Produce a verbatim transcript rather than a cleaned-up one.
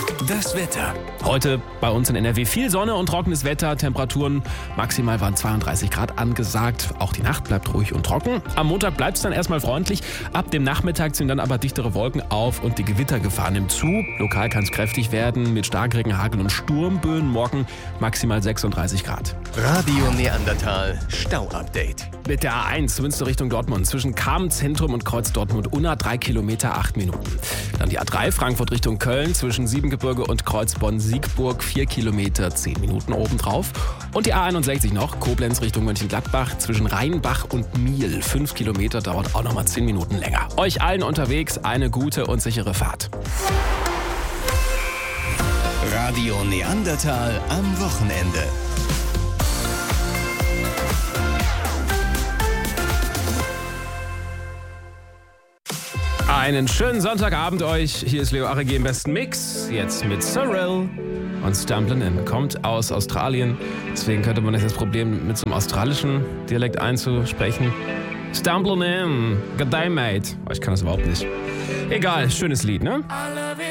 Das Wetter. Heute bei uns in N R W viel Sonne und trockenes Wetter. Temperaturen maximal waren zweiunddreißig Grad angesagt. Auch die Nacht bleibt ruhig und trocken. Am Montag bleibt es dann erstmal freundlich. Ab dem Nachmittag ziehen dann aber dichtere Wolken auf und die Gewittergefahr nimmt zu. Lokal kann es kräftig werden mit Starkregen, Hagel und Sturmböen. Morgen maximal sechsunddreißig Grad. Radio Neandertal Stau-Update. Mit der A eins Münster Richtung Dortmund zwischen Kamenz-Zentrum und Kreuz Dortmund-Unna drei Kilometer, acht Minuten. Dann die A drei Frankfurt Richtung Köln zwischen Siebengebirge und Kreuz Bonn-Siegburg vier Kilometer, zehn Minuten obendrauf. Und die A einundsechzig noch, Koblenz Richtung Mönchengladbach zwischen Rheinbach und Miel. fünf Kilometer, dauert auch nochmal zehn Minuten länger. Euch allen unterwegs eine gute und sichere Fahrt. Radio Neandertal am Wochenende. Einen schönen Sonntagabend euch. Hier ist Leo Arregi im besten Mix. Jetzt mit Sorrel und Stumblin' In. Kommt aus Australien. Deswegen könnte man das Problem mit so einem australischen Dialekt einzusprechen. Stumblin' In. Good day, mate. Oh, ich kann das überhaupt nicht. Egal, schönes Lied, ne?